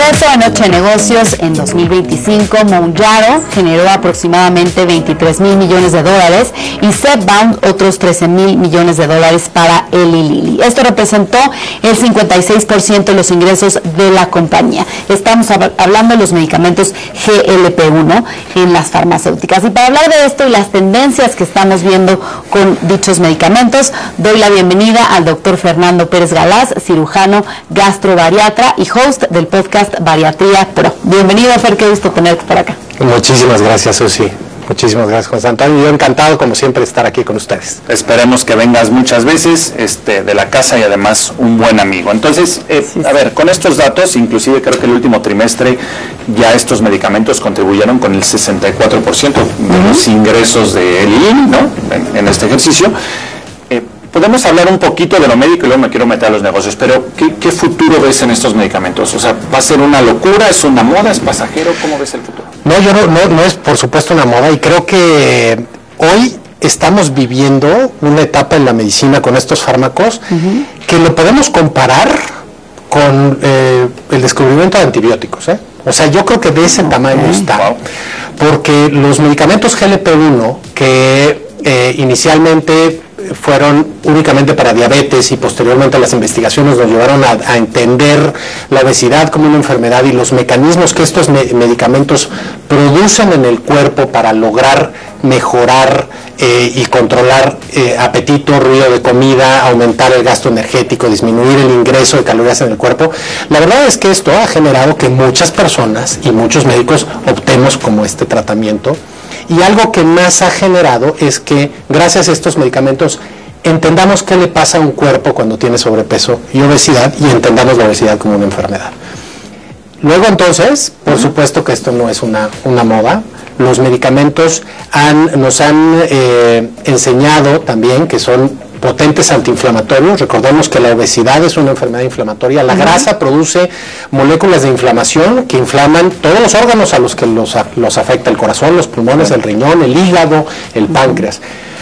regreso a Noche de Negocios en 2025, Mounjaro generó aproximadamente 23,000 millones de dólares y Zepbound otros 13,000 millones de dólares para Eli Lilly. Esto representó el 56% de los ingresos de la compañía. Estamos hablando de los medicamentos GLP-1 en las farmacéuticas. Y para hablar de esto y las tendencias que estamos viendo con dichos medicamentos, doy la bienvenida al doctor Fernando Pérez Galaz, cirujano gastrobariatra y host del podcast Bariatría Pro. Bienvenido, Fer, qué gusto tenerte por acá. Muchísimas gracias, Susi. Muchísimas gracias, José Antonio. Yo encantado, como siempre, de estar aquí con ustedes. Esperemos que vengas muchas veces de la casa y además un buen amigo. Entonces, a ver, con estos datos, inclusive creo que el último trimestre ya estos medicamentos contribuyeron con el 64% de los ingresos de Eli Lilly, ¿no? En este ejercicio. Podemos hablar un poquito de lo médico y luego me quiero meter a los negocios, pero ¿qué futuro ves en estos medicamentos? O sea, ¿va a ser una locura? ¿Es una moda? ¿Es pasajero? ¿Cómo ves el futuro? No es por supuesto una moda, y creo que hoy estamos viviendo una etapa en la medicina con estos fármacos que lo podemos comparar con el descubrimiento de antibióticos, ¿eh? O sea, yo creo que de ese tamaño está, porque los medicamentos GLP-1 que inicialmente fueron únicamente para diabetes y posteriormente las investigaciones nos llevaron a entender la obesidad como una enfermedad y los mecanismos que estos medicamentos producen en el cuerpo para lograr mejorar y controlar apetito, ruido de comida, aumentar el gasto energético, disminuir el ingreso de calorías en el cuerpo. La verdad es que esto ha generado que muchas personas y muchos médicos optemos como este tratamiento. Y algo que más ha generado es que, gracias a estos medicamentos, entendamos qué le pasa a un cuerpo cuando tiene sobrepeso y obesidad, y entendamos la obesidad como una enfermedad. Luego, entonces, por supuesto que esto no es una moda. Los medicamentos nos han enseñado también que son potentes antiinflamatorios. Recordemos que la obesidad es una enfermedad inflamatoria. La grasa produce moléculas de inflamación que inflaman todos los órganos a los que los afecta: el corazón, los pulmones, el riñón, el hígado, el páncreas.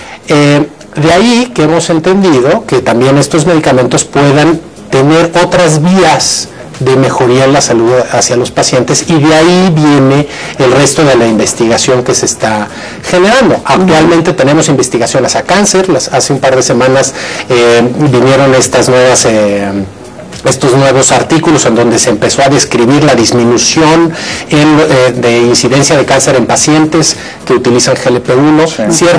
De ahí que hemos entendido que también estos medicamentos puedan tener otras vías de mejoría en la salud hacia los pacientes, y de ahí viene el resto de la investigación que se está generando. Actualmente tenemos investigaciones a cáncer. Hace un par de semanas vinieron estos nuevos artículos en donde se empezó a describir la disminución de incidencia de cáncer en pacientes que utilizan GLP-1,